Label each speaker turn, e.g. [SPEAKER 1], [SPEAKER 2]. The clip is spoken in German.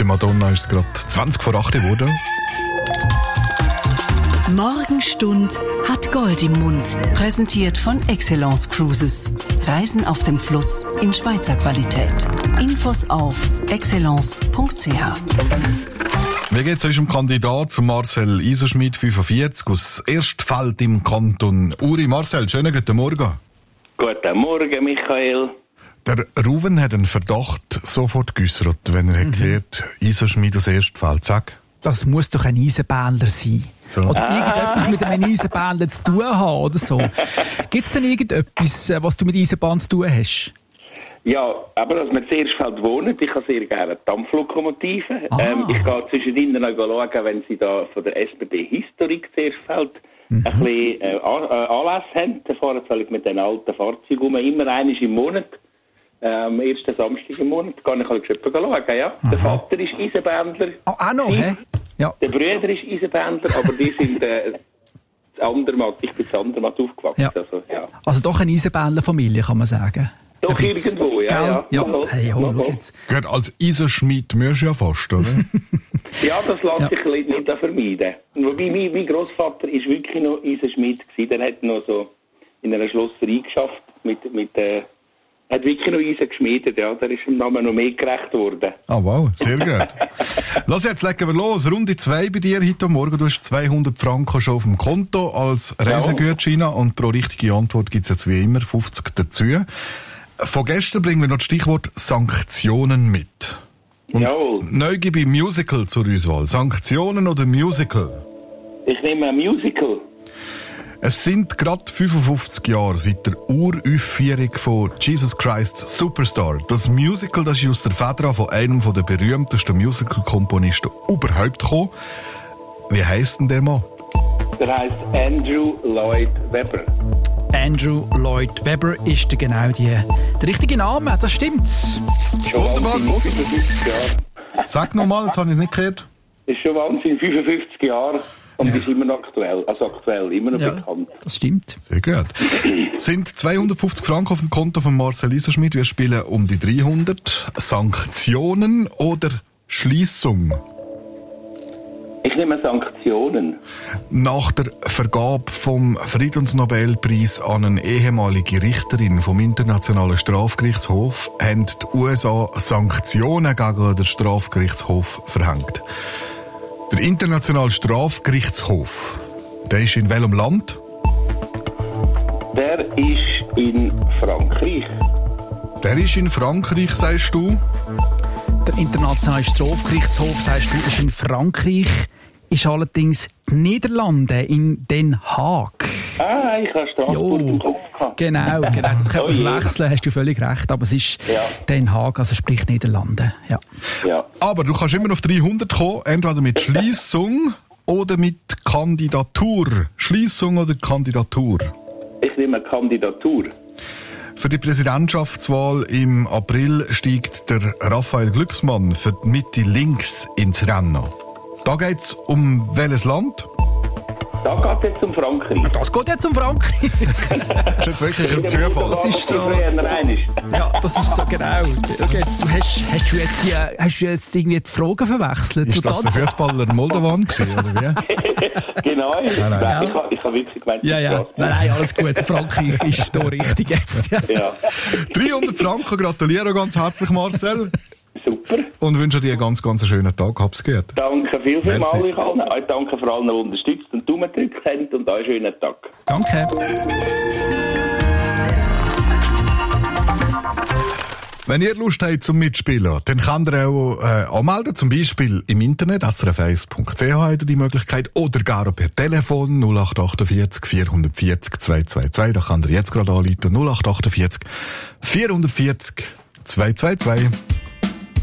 [SPEAKER 1] Bei Madonna ist es gerade 20 vor 8 geworden.
[SPEAKER 2] Morgenstund hat Gold im Mund. Präsentiert von Excellence Cruises. Reisen auf dem Fluss in Schweizer Qualität. Infos auf excellence.ch.
[SPEAKER 1] Wie geht es unserem Kandidat zu Marcel Iserschmidt, 45, aus Erstfeld im Kanton Uri? Marcel, schönen guten Morgen.
[SPEAKER 3] Guten Morgen, Michael.
[SPEAKER 1] Der Ruven hat einen Verdacht sofort geäussert, wenn er gehört, Iserschmidt aus Erstfeld. Sag.
[SPEAKER 4] Das muss doch ein Eisenbahner sein.
[SPEAKER 1] So.
[SPEAKER 4] Oder irgendetwas mit einem Eisenbahner zu tun haben oder so. Gibt es denn irgendetwas, was du mit Eisenbahn zu tun hast?
[SPEAKER 3] Ja, aber dass wir in Erstfeld wohnen, ich habe sehr gerne Dampflokomotiven. Ich gehe zwischendrin noch schauen, wenn sie da von der SPD Historik zu Erstfeld ein bisschen Anlass haben. Dann fahren sie mit den alten Fahrzeugen um, immer einmal im Monat. Am ersten Samstag im Monat kann ich halt schauen, ja. Der Vater ist Eisenbahner.
[SPEAKER 4] Auch noch, hä? Ja.
[SPEAKER 3] Der Bruder ist Eisenbahner, aber die sind Andermatt. Ich bin zu Andermatt aufgewachsen.
[SPEAKER 4] Ja. Also doch eine Eisenbahnerfamilie, kann man sagen.
[SPEAKER 3] Doch irgendwo, ja.
[SPEAKER 4] Hey, schau jetzt.
[SPEAKER 1] Gut, als Iserschmidt musst du ja fast, oder?
[SPEAKER 3] Ja, das lässt sich nicht vermeiden. Wobei, mein Grossvater ist wirklich noch Iserschmidt gewesen. Der hat noch so in einer Schlosserei geschafft hat wirklich noch Eisen geschmiedet, ja. Der ist dem Namen noch mehr gerecht worden.
[SPEAKER 1] Ah, wow, sehr gut. Lass jetzt, legen wir los. Runde 2 bei dir heute Morgen. Du hast 200 Franken schon auf dem Konto als Reisegutschein und pro richtige Antwort gibt es jetzt wie immer 50 dazu. Von gestern bringen wir noch das Stichwort Sanktionen mit.
[SPEAKER 3] Jawohl.
[SPEAKER 1] Neu gebe ich Musical zur Auswahl. Sanktionen oder Musical?
[SPEAKER 3] Ich nehme ein Musical.
[SPEAKER 1] Es sind gerade 55 Jahre seit der Uraufführung von Jesus Christ Superstar. Das Musical, das ist aus der Feder von einem der berühmtesten Musical-Komponisten überhaupt gekommen. Wie heisst denn der Mann?
[SPEAKER 3] Der heisst Andrew Lloyd Webber.
[SPEAKER 4] Andrew Lloyd Webber ist der richtige Name, das stimmt.
[SPEAKER 3] Schon
[SPEAKER 1] Wunderbar.
[SPEAKER 3] 55 Jahre.
[SPEAKER 1] Sag nochmal, jetzt habe ich es nicht gehört.
[SPEAKER 3] Ist schon Wahnsinn, 55 Jahre. Und ist immer noch aktuell, immer noch bekannt.
[SPEAKER 4] Das stimmt.
[SPEAKER 1] Sehr gut. Sind 250 Franken auf dem Konto von Marcel Iserschmidt. Wir spielen um die 300. Sanktionen oder Schliessung?
[SPEAKER 3] Ich nehme Sanktionen.
[SPEAKER 1] Nach der Vergabe vom Friedensnobelpreis an eine ehemalige Richterin vom Internationalen Strafgerichtshof haben die USA Sanktionen gegen den Strafgerichtshof verhängt. Der Internationale Strafgerichtshof, der ist in welchem Land?
[SPEAKER 3] Der ist in Frankreich.
[SPEAKER 1] Der ist in Frankreich, sagst du?
[SPEAKER 4] Der Internationale Strafgerichtshof, sagst du, ist in Frankreich, ist allerdings die Niederlande in Den Haag.
[SPEAKER 3] Ah, ich habe Straßburg im Kopf gehabt.
[SPEAKER 4] Genau, das kann man verwechseln, hast du völlig recht, aber es ist Den Haag, also sprich Niederlande, ja.
[SPEAKER 1] Aber du kannst immer auf 300 kommen, entweder mit Schliessung oder mit Kandidatur. Schliessung oder Kandidatur?
[SPEAKER 3] Ich nehme Kandidatur.
[SPEAKER 1] Für die Präsidentschaftswahl im April steigt der Raphael Glucksmann für die Mitte links ins Rennen. Da geht's um welches Land?
[SPEAKER 3] Da geht es jetzt um Frankreich.
[SPEAKER 4] Das geht jetzt um Frankreich.
[SPEAKER 1] Das ist jetzt wirklich ein Zufall.
[SPEAKER 4] Das ist so. Ja, das ist so genau. Okay, hast du jetzt irgendwie die Fragen verwechselt?
[SPEAKER 1] Ist das der Fußballer Moldovan gewesen, oder wie?
[SPEAKER 3] Genau.
[SPEAKER 1] Nein.
[SPEAKER 3] Ich habe wirklich gemeint,
[SPEAKER 4] ja. Nein, alles gut. Frankreich ist da richtig jetzt.
[SPEAKER 3] Ja.
[SPEAKER 1] 300 Franken, gratuliere ganz herzlich, Marcel.
[SPEAKER 3] Super.
[SPEAKER 1] Und wünsche dir einen ganz schönen Tag. Hab's gut.
[SPEAKER 3] Danke vielmals euch allen. Danke für allen, die unterstützt und Daumen gedrückt haben und einen schönen Tag.
[SPEAKER 4] Danke.
[SPEAKER 1] Wenn ihr Lust habt zum Mitspielen, dann könnt ihr auch anmelden, zum Beispiel im Internet, srf1.ch habt ihr die Möglichkeit, oder gar per Telefon 0848 440 222. Da könnt ihr jetzt gerade anrufen, 0848 440 222.